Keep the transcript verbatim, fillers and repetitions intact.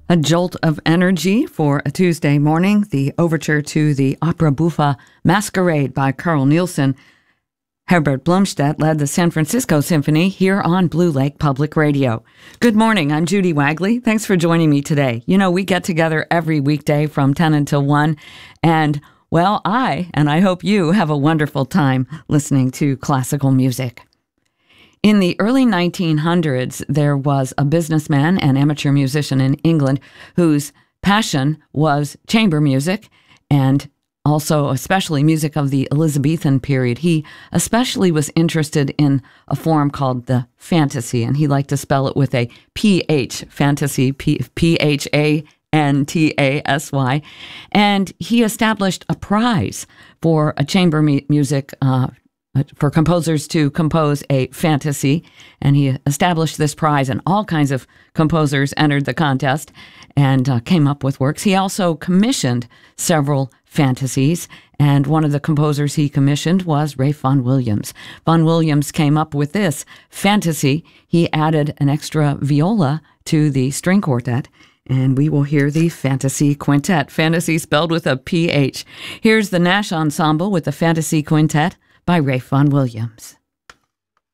A jolt of energy for a Tuesday morning, the overture to the opera buffa Masquerade by Carl Nielsen. Herbert Blomstedt led the San Francisco Symphony here on Blue Lake Public Radio. Good morning, I'm Judy Wagley. Thanks for joining me today. You know, we get together every weekday from ten until one, and, well, I, and I hope you, have a wonderful time listening to classical music. In the early nineteen hundreds, there was a businessman and amateur musician in England whose passion was chamber music and also especially music of the Elizabethan period. He especially was interested in a form called the fantasy, and he liked to spell it with a P H, fantasy, P H A N T A S Y. And he established a prize for a chamber mu- music uh for composers to compose a fantasy, and he established this prize, and all kinds of composers entered the contest and uh, came up with works. He also commissioned several fantasies, and one of the composers he commissioned was Ralph Vaughan Williams. Vaughan Williams came up with this fantasy. He added an extra viola to the string quartet, and we will hear the Fantasy Quintet, fantasy spelled with a P H. Here's the Nash Ensemble with the Fantasy Quintet by Ralph Vaughan Williams.